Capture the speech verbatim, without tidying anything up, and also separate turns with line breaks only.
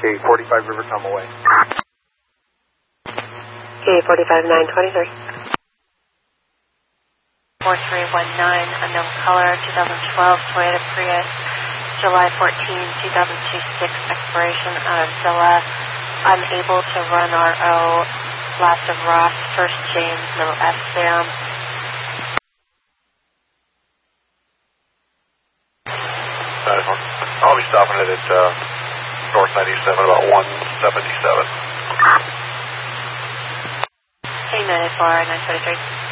Okay, forty-five Rivercom away.
Okay, forty-five nine twenty-three.
four three one nine, unknown color, twenty twelve Toyota Prius, July fourteenth, two thousand twenty-six, expiration out of Zilla, unable to run R O, last of Ross, first James, no S Sam.
I'll be stopping it at uh, North ninety-seven, about one seventy-seven.
K ninety-four, nine twenty-three.